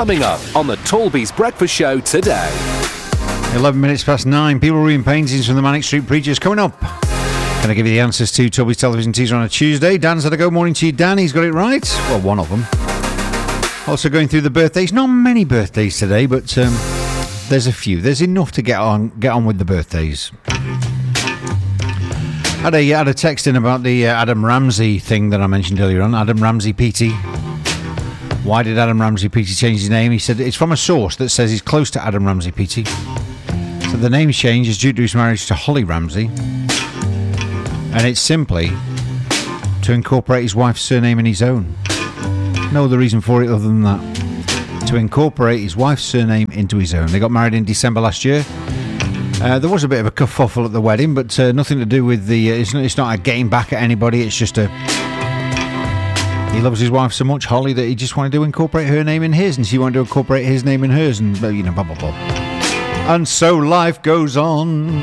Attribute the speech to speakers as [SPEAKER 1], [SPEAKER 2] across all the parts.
[SPEAKER 1] Coming up on the Talby's Breakfast Show today.
[SPEAKER 2] 11 minutes past 9. People reading paintings from the Manic Street Preachers coming up. Going to give you the answers to Talby's television teaser on a Tuesday. Dan's had a go. Morning to you, Dan. He's got it right. Well, one of them. Also going through the birthdays. Not many birthdays today, but there's a few. There's enough to get on with the birthdays. Had a text in about the Adam Ramsey thing that I mentioned earlier on. Adam Ramsey PT. Why did Adam Ramsey PT change his name? He said it's from a source that says he's close to Adam Ramsey PT. So the name change is due to his marriage to Holly Ramsey. And it's simply to incorporate his wife's surname in his own. No other reason for it other than that. To incorporate his wife's surname into his own. They got married in December last year. There was a bit of a kerfuffle at the wedding, but nothing to do with the... It's not a getting back at anybody, it's just a... He loves his wife so much, Holly, that he just wanted to incorporate her name in his, and she wanted to incorporate his name in hers, and, blah, blah, blah. And so life goes on.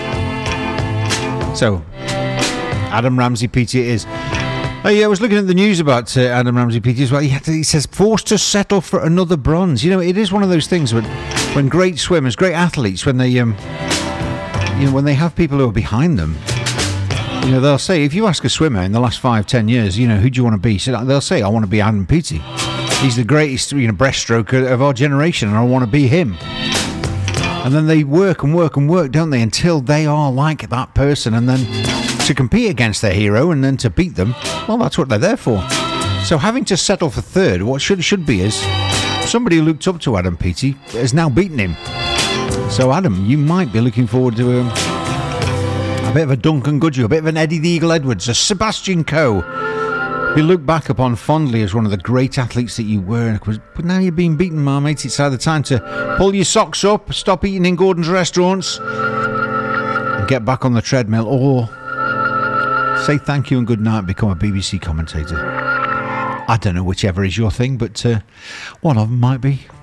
[SPEAKER 2] So, Adam Ramsey PT it is. I was looking at the news about Adam Ramsey PT as well. He says, forced to settle for another bronze. You know, it is one of those things when great swimmers, great athletes, when they, when they have people who are behind them, they'll say, if you ask a swimmer in the last 5-10 years, who do you want to be? So they'll say, I want to be Adam Peaty. He's the greatest, breaststroker of our generation, and I want to be him. And then they work and work and work, don't they, until they are like that person, and then to compete against their hero and then to beat them, well, that's what they're there for. So having to settle for third, what should be is somebody who looked up to Adam Peaty has now beaten him. So Adam, you might be looking forward to a bit of a Duncan Goodyear, a bit of an Eddie the Eagle Edwards, a Sebastian Coe. You look back upon fondly as one of the great athletes that you were, but now you're being beaten, marmite. It's either time to pull your socks up, stop eating in Gordon's restaurants, and get back on the treadmill, or say thank you and good night and become a BBC commentator. I don't know whichever is your thing, but one of them might be.